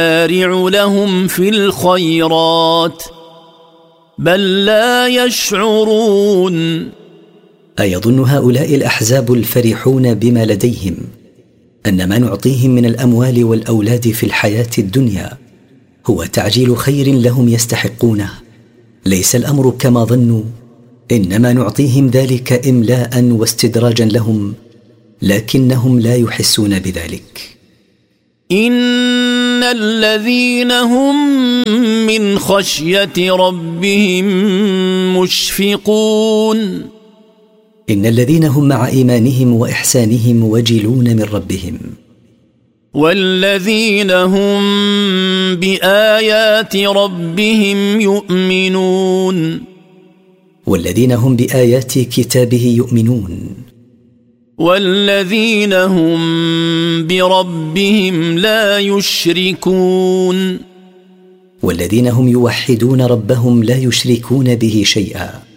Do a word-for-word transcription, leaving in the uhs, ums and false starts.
نسارع لهم في الخيرات بل لا يشعرون. أيظن هؤلاء الأحزاب الفرحون بما لديهم أن ما نعطيهم من الأموال والأولاد في الحياة الدنيا هو تعجيل خير لهم يستحقونه؟ ليس الأمر كما ظنوا، إنما نعطيهم ذلك إملاء واستدراجا لهم، لكنهم لا يحسون بذلك. إن الذين هم من خشية ربهم مشفقون. إن الذين هم مع إيمانهم وإحسانهم وجلون من ربهم. والذين هم بآيات ربهم يؤمنون. والذين هم بآيات كتابه يؤمنون. والذين هم بربهم لا يشركون. والذين هم يوحدون ربهم لا يشركون به شيئا.